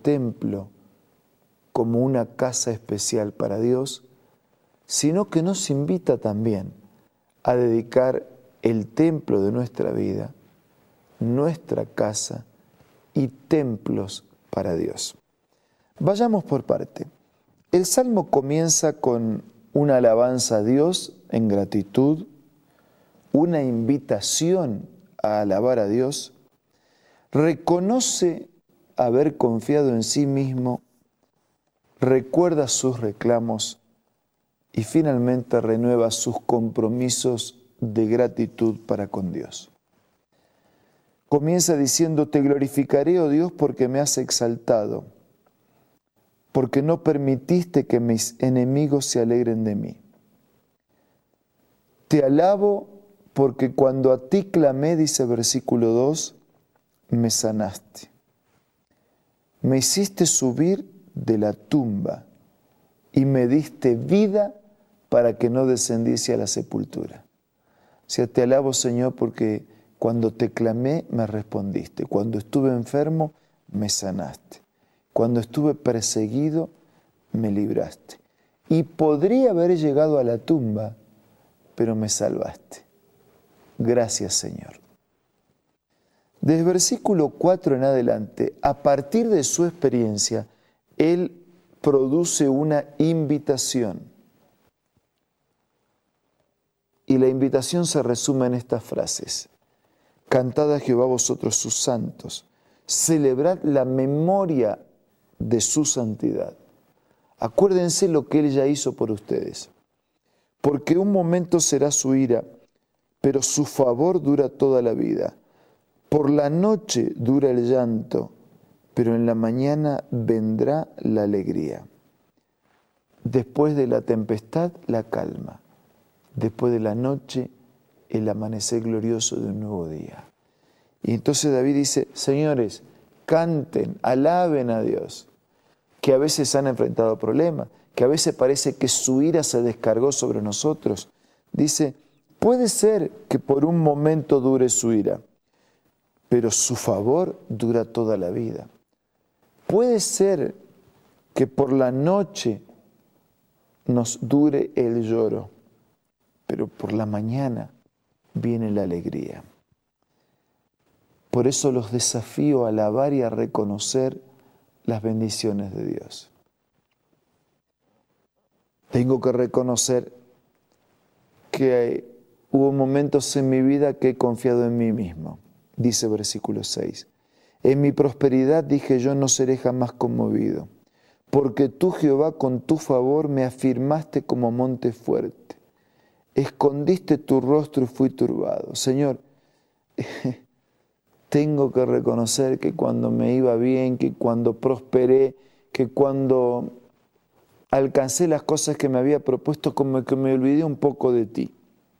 templo como una casa especial para Dios, sino que nos invita también a dedicar el templo de nuestra vida, nuestra casa y templos para Dios. Vayamos por parte. El Salmo comienza con una alabanza a Dios en gratitud, una invitación a alabar a Dios, reconoce haber confiado en sí mismo, recuerda sus reclamos y finalmente renueva sus compromisos de gratitud para con Dios. Comienza diciendo: te glorificaré, oh Dios, porque me has exaltado, porque no permitiste que mis enemigos se alegren de mí. Te alabo porque cuando a ti clamé, dice versículo 2, me sanaste. Me hiciste subir de la tumba y me diste vida para que no descendiese a la sepultura. O sea, te alabo, Señor, porque cuando te clamé, me respondiste. Cuando estuve enfermo, me sanaste. Cuando estuve perseguido, me libraste. Y podría haber llegado a la tumba, pero me salvaste. Gracias, Señor. Desde versículo 4 en adelante, a partir de su experiencia, él produce una invitación. Y la invitación se resume en estas frases: cantad a Jehová vosotros sus santos, celebrad la memoria de su santidad. Acuérdense lo que Él ya hizo por ustedes. Porque un momento será su ira, pero su favor dura toda la vida. Por la noche dura el llanto, pero en la mañana vendrá la alegría. Después de la tempestad, la calma. Después de la noche, el amanecer glorioso de un nuevo día. Y entonces David dice: señores, canten, alaben a Dios, que a veces han enfrentado problemas, que a veces parece que su ira se descargó sobre nosotros. Dice: puede ser que por un momento dure su ira, pero su favor dura toda la vida. Puede ser que por la noche nos dure el lloro, pero por la mañana viene la alegría. Por eso los desafío a alabar y a reconocer las bendiciones de Dios. Tengo que reconocer que hubo momentos en mi vida que he confiado en mí mismo. Dice versículo 6. En mi prosperidad dije yo: no seré jamás conmovido, porque tú, Jehová, con tu favor me afirmaste como monte fuerte. Escondiste tu rostro y fui turbado. Señor, tengo que reconocer que cuando me iba bien, que cuando prosperé, que cuando alcancé las cosas que me había propuesto, como que me olvidé un poco de ti.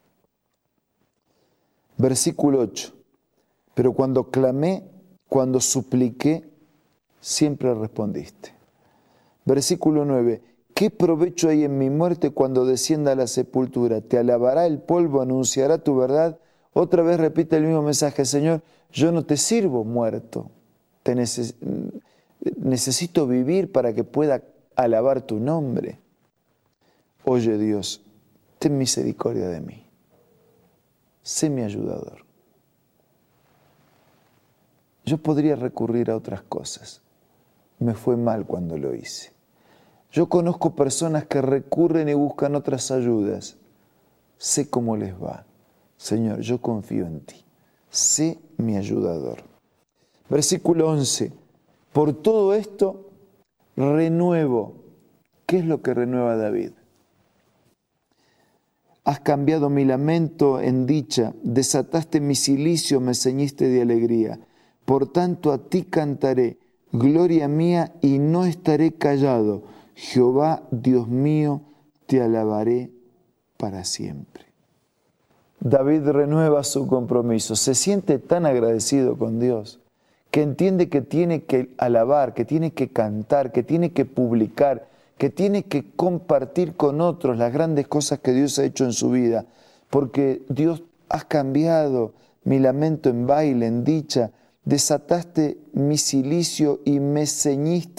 Versículo 8. Pero cuando clamé, cuando supliqué, siempre respondiste. Versículo 9. ¿Qué provecho hay en mi muerte cuando descienda a la sepultura? Te alabará el polvo, anunciará tu verdad. Otra vez repite el mismo mensaje: Señor, yo no te sirvo muerto. Necesito vivir para que pueda alabar tu nombre. Oye, Dios, ten misericordia de mí. Sé mi ayudador. Yo podría recurrir a otras cosas. Me fue mal cuando lo hice. Yo conozco personas que recurren y buscan otras ayudas. Sé cómo les va. Señor, yo confío en ti. Sé mi ayudador. Versículo 11. Por todo esto renuevo. ¿Qué es lo que renueva David? Has cambiado mi lamento en dicha, desataste mi cilicio, me ceñiste de alegría. Por tanto a ti cantaré, gloria mía, y no estaré callado. Jehová, Dios mío, te alabaré para siempre. David renueva su compromiso, se siente tan agradecido con Dios, que entiende que tiene que alabar, que tiene que cantar, que tiene que publicar, que tiene que compartir con otros las grandes cosas que Dios ha hecho en su vida, porque Dios, has cambiado mi lamento en baile, en dicha, desataste mi cilicio y me ceñiste